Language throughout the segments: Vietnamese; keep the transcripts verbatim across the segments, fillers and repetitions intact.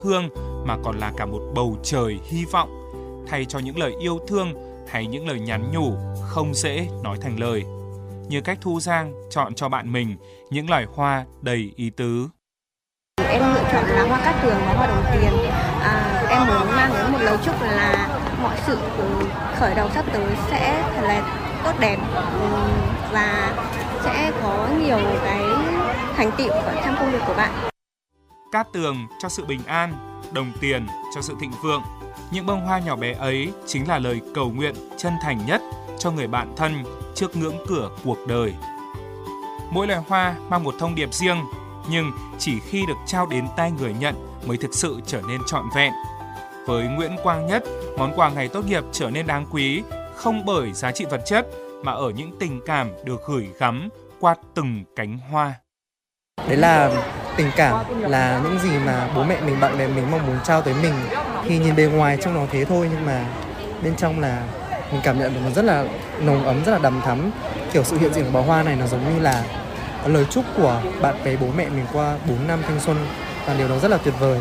hương mà còn là cả một bầu trời hy vọng, thay cho những lời yêu thương hay những lời nhắn nhủ không dễ nói thành lời. Như cách Thu Giang chọn cho bạn mình những loài hoa đầy ý tứ. Em lựa chọn là hoa cát tường và hoa đồng tiền. À, em muốn mang đến một lời chúc là mọi sự khởi đầu sắp tới sẽ thật là tốt đẹp và sẽ có nhiều cái thành tựu trong công việc của bạn. Cát tường cho sự bình an, đồng tiền cho sự thịnh vượng. Những bông hoa nhỏ bé ấy chính là lời cầu nguyện chân thành nhất cho người bạn thân trước ngưỡng cửa cuộc đời. Mỗi loài hoa mang một thông điệp riêng, nhưng chỉ khi được trao đến tay người nhận mới thực sự trở nên trọn vẹn. Với Nguyễn Quang Nhất, món quà ngày tốt nghiệp trở nên đáng quý không bởi giá trị vật chất mà ở những tình cảm được gửi gắm qua từng cánh hoa. Đấy là tình cảm, là những gì mà bố mẹ mình, bạn bè mình mong muốn trao tới mình. Khi nhìn bề ngoài trông nó thế thôi, nhưng mà bên trong là mình cảm nhận được nó rất là nồng ấm, rất là đầm thắm. Kiểu sự hiện diện của bó hoa này nó giống như là lời chúc của bạn bè bố mẹ mình qua bốn năm thanh xuân, và điều đó rất là tuyệt vời.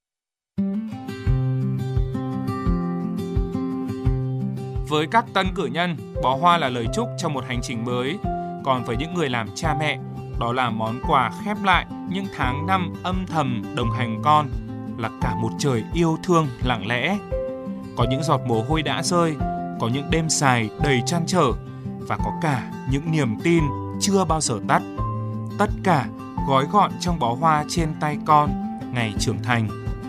Với các tân cử nhân, bó hoa là lời chúc cho một hành trình mới. Còn với những người làm cha mẹ, đó là món quà khép lại những tháng năm âm thầm đồng hành con, là cả một trời yêu thương lặng lẽ. Có những giọt mồ hôi đã rơi, có những đêm dài đầy trăn trở, và có cả những niềm tin chưa bao giờ tắt. Tất cả gói gọn trong bó hoa trên tay con ngày trưởng thành.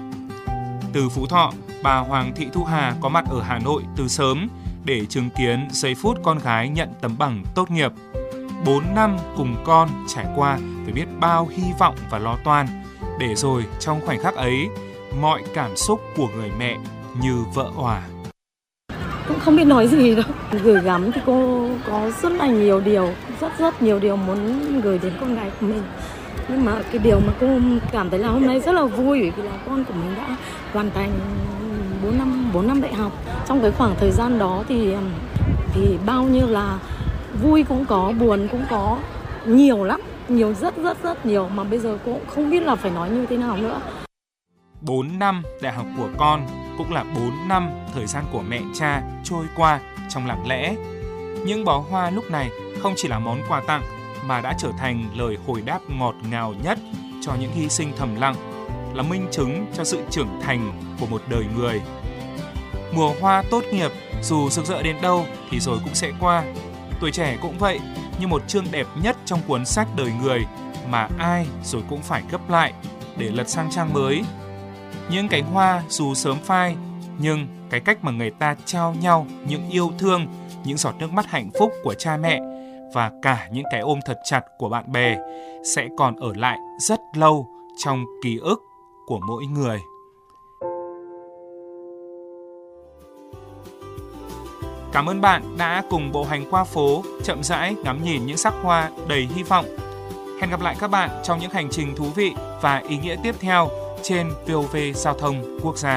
Từ Phú Thọ, bà Hoàng Thị Thu Hà có mặt ở Hà Nội từ sớm để chứng kiến giây phút con gái nhận tấm bằng tốt nghiệp. Bốn năm cùng con trải qua với biết bao hy vọng và lo toan, để rồi trong khoảnh khắc ấy, mọi cảm xúc của người mẹ như vỡ òa. Cũng không biết nói gì đâu. Gửi gắm thì cô có rất là nhiều điều, rất rất nhiều điều muốn gửi đến con gái của mình. Nhưng mà cái điều mà cô cảm thấy là hôm nay rất là vui, bởi vì là con của mình đã hoàn thành bốn năm, bốn năm đại học. Trong cái khoảng thời gian đó thì thì bao nhiêu là vui cũng có, buồn cũng có, nhiều lắm, nhiều rất rất rất nhiều mà bây giờ cô cũng không biết là phải nói như thế nào nữa. Bốn năm đại học của con cũng là bốn năm thời gian của mẹ cha trôi qua trong lặng lẽ. Những bó hoa lúc này không chỉ là món quà tặng mà đã trở thành lời hồi đáp ngọt ngào nhất cho những hy sinh thầm lặng, là minh chứng cho sự trưởng thành của một đời người. Mùa hoa tốt nghiệp dù rực rỡ đến đâu thì rồi cũng sẽ qua. Tuổi trẻ cũng vậy, như một chương đẹp nhất trong cuốn sách đời người mà ai rồi cũng phải gấp lại để lật sang trang mới. Những cánh hoa dù sớm phai, nhưng cái cách mà người ta trao nhau những yêu thương, những giọt nước mắt hạnh phúc của cha mẹ và cả những cái ôm thật chặt của bạn bè sẽ còn ở lại rất lâu trong ký ức của mỗi người. Cảm ơn bạn đã cùng bộ hành qua phố, chậm rãi ngắm nhìn những sắc hoa đầy hy vọng. Hẹn gặp lại các bạn trong những hành trình thú vị và ý nghĩa tiếp theo trên vê o vê Giao thông Quốc gia.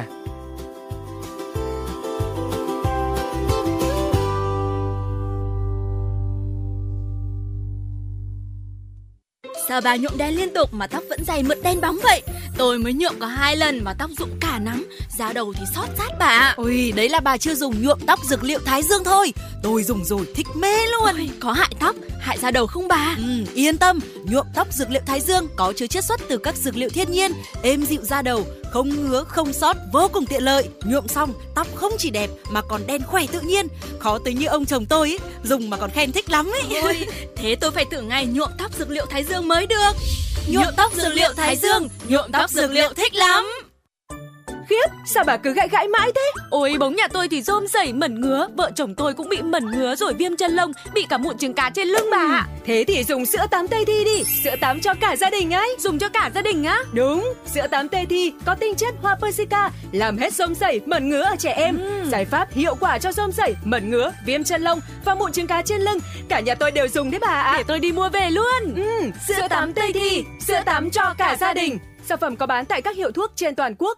Sao bà nhuộm đen liên tục mà tóc vẫn dày mượt đen bóng vậy? Tôi mới nhuộm có hai lần mà tóc rụng cả nắm, da đầu thì xót rát bà. Ôi, đấy là bà chưa dùng nhuộm tóc dược liệu Thái Dương thôi. Tôi dùng rồi thích mê luôn. Ôi, có hại tóc, hại da đầu không bà? Ừ, yên tâm, nhuộm tóc dược liệu Thái Dương có chứa chiết xuất từ các dược liệu thiên nhiên, êm dịu da đầu, không ngứa, không xót, vô cùng tiện lợi. Nhuộm xong, tóc không chỉ đẹp mà còn đen khỏe tự nhiên. Khó tới như ông chồng tôi ấy, dùng mà còn khen thích lắm ấy. Ôi, thế tôi phải thử ngay nhuộm tóc dược liệu Thái Dương mới được. Nhuộm tóc dược liệu Thái Dương, nhuộm tóc dược liệu thích lắm. Khiếp, sao bà cứ gãi gãi mãi thế? Ôi, bóng nhà tôi thì rôm rẩy mẩn ngứa, vợ chồng tôi cũng bị mẩn ngứa rồi viêm chân lông, bị cả mụn trứng cá trên lưng bà ạ. Thế thì dùng sữa tắm Tây Thi đi, sữa tắm cho cả gia đình ấy. Dùng cho cả gia đình á? Đúng, sữa tắm Tây Thi có tinh chất hoa persica, làm hết rôm rẩy, mẩn ngứa ở trẻ em. uhm. Giải pháp hiệu quả cho rôm rẩy, mẩn ngứa, viêm chân lông và mụn trứng cá trên lưng. Cả nhà tôi đều dùng đấy bà ạ. Để tôi đi mua về luôn. uhm. Sữa tắm Tây Thi, sữa tắm cho cả gia đình. Sản phẩm có bán tại các hiệu thuốc trên toàn quốc.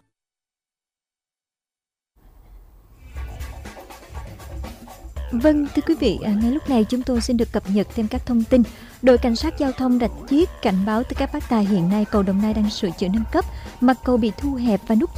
Vâng, thưa quý vị, ngay lúc này chúng tôi xin được cập nhật thêm các thông tin. Đội cảnh sát giao thông Rạch Chiếc cảnh báo tới các bác tài hiện nay cầu Đồng Nai đang sửa chữa nâng cấp, mặt cầu bị thu hẹp và nút